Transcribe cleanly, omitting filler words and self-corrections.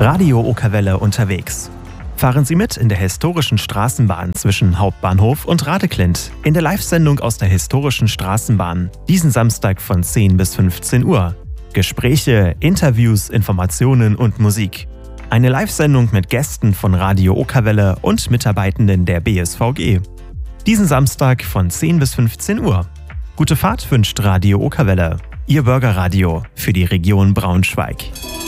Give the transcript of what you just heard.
Radio Okerwelle unterwegs. Fahren Sie mit in der historischen Straßenbahn zwischen Hauptbahnhof und Radeklint in der Live-Sendung aus der historischen Straßenbahn, diesen Samstag von 10 bis 15 Uhr. Gespräche, Interviews, Informationen und Musik. Eine Live-Sendung mit Gästen von Radio Okerwelle und Mitarbeitenden der BSVG. Diesen Samstag von 10 bis 15 Uhr. Gute Fahrt wünscht Radio Okerwelle, Ihr Bürgerradio für die Region Braunschweig.